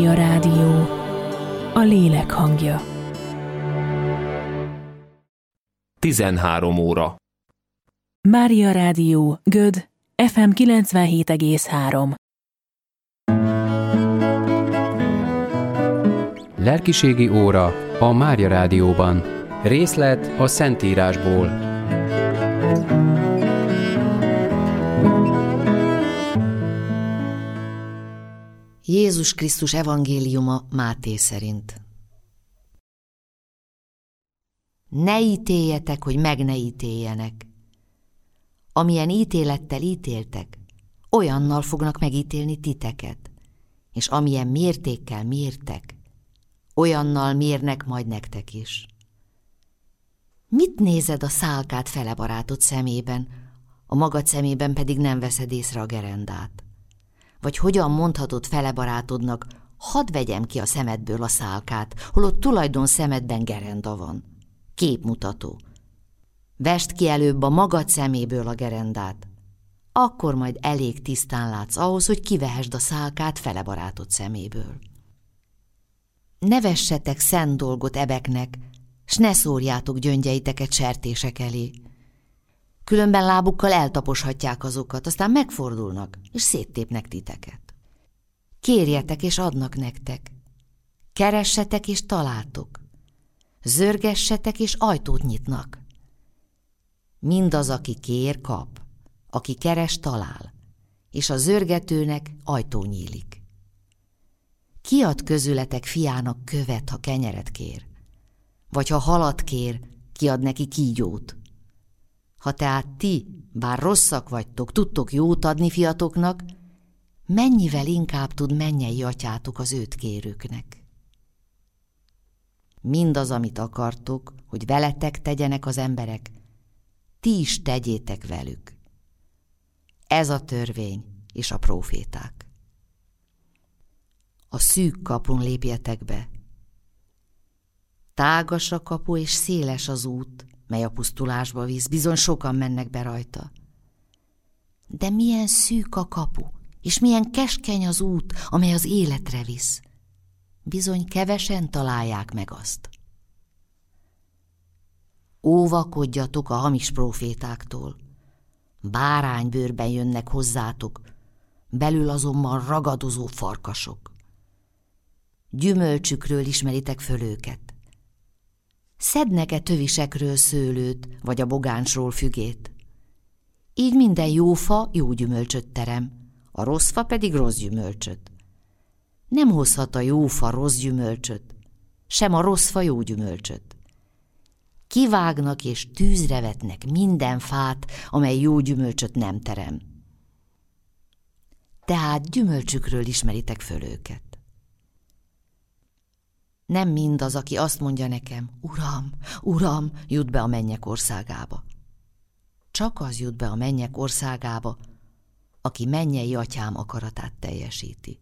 A rádió, a lélek hangja. 13 óra. Mária Rádió, Göd, FM 97,3. Lelkiségi óra a Mária Rádióban. Részlet a Szentírásból. Jézus Krisztus evangéliuma Máté szerint. Ne ítéljetek, hogy meg ne ítéljenek. Amilyen ítélettel ítéltek, olyannal fognak megítélni titeket, és amilyen mértékkel mértek, olyannal mérnek majd nektek is. Mit nézed a szálkát fele barátod szemében, a magad szemében pedig nem veszed észre a gerendát? Vagy hogyan mondhatod fele barátodnak, hadd vegyem ki a szemedből a szálkát, holott tulajdon szemedben gerenda van. Képmutató. Vesd ki előbb a magad szeméből a gerendát, akkor majd elég tisztán látsz ahhoz, hogy kivehesd a szálkát fele barátod szeméből. Ne vessetek szent dolgot ebeknek, s ne szórjátok gyöngyeiteket sertések elé. Különben lábukkal eltaposhatják azokat, aztán megfordulnak, és széttépnek titeket. Kérjetek, és adnak nektek. Keressetek, és találtok. Zörgessetek, és ajtót nyitnak. Mindaz, aki kér, kap, aki keres, talál, és a zörgetőnek ajtó nyílik. Ki ad közületek fiának követ, ha kenyeret kér? Vagy ha halat kér, ki ad neki kígyót? Ha tehát ti, bár rosszak vagytok, tudtok jót adni fiatoknak, mennyivel inkább tud mennyei atyátok az őt kérőknek. Mindaz, amit akartok, hogy veletek tegyenek az emberek, ti is tegyétek velük. Ez a törvény és a próféták. A szűk kapun lépjetek be. Tágas a kapu és széles az út, mely a pusztulásba visz, bizony sokan mennek be rajta. De milyen szűk a kapu, és milyen keskeny az út, amely az életre visz. Bizony kevesen találják meg azt. Óvakodjatok a hamis prófétáktól. Báránybőrben jönnek hozzátok, belül azonban ragadozó farkasok. Gyümölcsükről ismeritek föl őket. Szednek-e tövisekről szőlőt, vagy a bogáncsról fügét? Így minden jó fa jó gyümölcsöt terem, a rossz fa pedig rossz gyümölcsöt. Nem hozhat a jó fa rossz gyümölcsöt, sem a rossz fa jó gyümölcsöt. Kivágnak és tűzre vetnek minden fát, amely jó gyümölcsöt nem terem. Tehát gyümölcsükről ismeritek föl őket. Nem mindaz, aki azt mondja nekem, Uram, Uram, jut be a mennyek országába. Csak az jut be a mennyek országába, aki mennyei atyám akaratát teljesíti.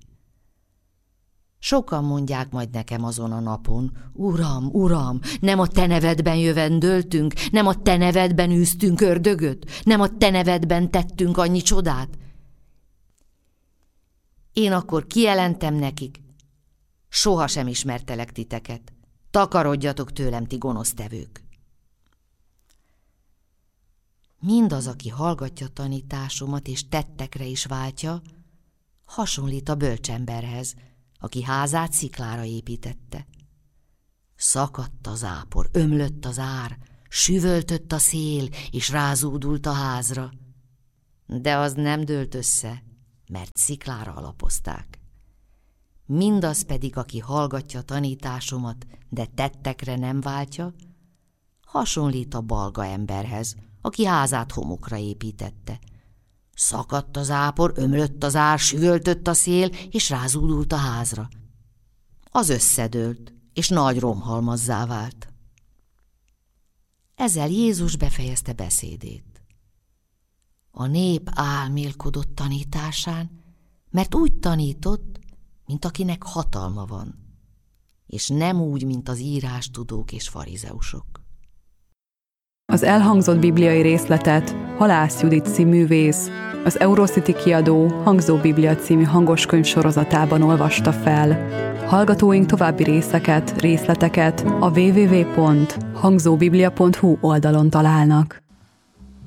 Sokan mondják majd nekem azon a napon, Uram, Uram, nem a te nevedben jövendöltünk, nem a te nevedben űztünk ördögöt, nem a te nevedben tettünk annyi csodát. Én akkor kijelentem nekik, sohasem ismertelek titeket, takarodjatok tőlem, ti gonosztevők. Mindaz, aki hallgatja tanításomat és tettekre is váltja, hasonlít a bölcsemberhez, aki házát sziklára építette. Szakadt a zápor, ömlött az ár, süvöltött a szél, és rázúdult a házra. De az nem dőlt össze, mert sziklára alapozták. Mindaz pedig, aki hallgatja tanításomat, de tettekre nem váltja, hasonlít a balga emberhez, aki házát homokra építette. Szakadt a zápor, ömlött az ár, süvöltött a szél, és rázúdult a házra. Az összedőlt, és nagy romhalmazzá vált. Ezzel Jézus befejezte beszédét. A nép álmélkodott tanításán, mert úgy tanított, mint akinek hatalma van, és nem úgy, mint az írástudók és farizeusok. Az elhangzott bibliai részletet Halász Judit színművész az Eurocity kiadó Hangzó Biblia című hangoskönyv sorozatában olvasta fel. Hallgatóink további részleteket a www.hangzóbiblia.hu oldalon találnak.